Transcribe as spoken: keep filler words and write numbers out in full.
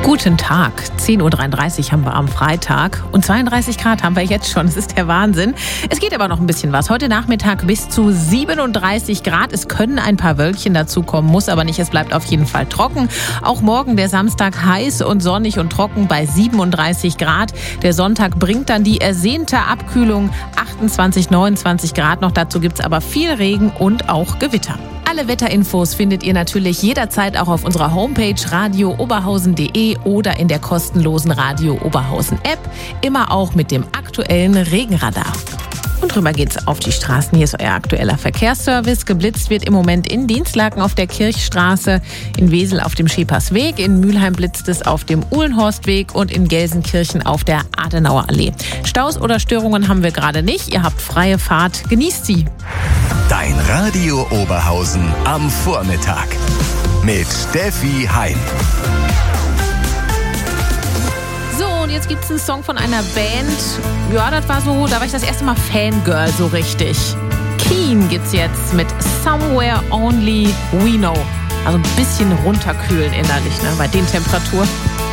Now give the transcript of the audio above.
Guten Tag. zehn Uhr dreiunddreißig haben wir am Freitag und zweiunddreißig Grad haben wir jetzt schon. Das ist der Wahnsinn. Es geht aber noch ein bisschen was. Heute Nachmittag bis zu siebenunddreißig Grad. Es können ein paar Wölkchen dazukommen, muss aber nicht. Es bleibt auf jeden Fall trocken. Auch morgen der Samstag heiß und sonnig und trocken bei siebenunddreißig Grad. Der Sonntag bringt dann die ersehnte Abkühlung. achtundzwanzig, neunundzwanzig Grad noch. Dazu gibt's aber viel Regen und auch Gewitter. Alle Wetterinfos findet ihr natürlich jederzeit auch auf unserer Homepage radio oberhausen punkt de oder in der kostenlosen Radio Oberhausen App. Immer auch mit dem aktuellen Regenradar. Und drüber geht's auf die Straßen. Hier ist euer aktueller Verkehrsservice. Geblitzt wird im Moment in Dienstlaken auf der Kirchstraße, in Wesel auf dem Schepersweg, in Mülheim blitzt es auf dem Uhlenhorstweg und in Gelsenkirchen auf der Adenauerallee. Staus oder Störungen haben wir gerade nicht. Ihr habt freie Fahrt. Genießt sie. Dein Radio Oberhausen am Vormittag mit Steffi Heim. So, und jetzt gibt's einen Song von einer Band. Ja, das war so, da war ich das erste Mal Fangirl so richtig. Keen gibt's jetzt mit Somewhere Only We Know. Also ein bisschen runterkühlen innerlich, ne, bei den Temperaturen.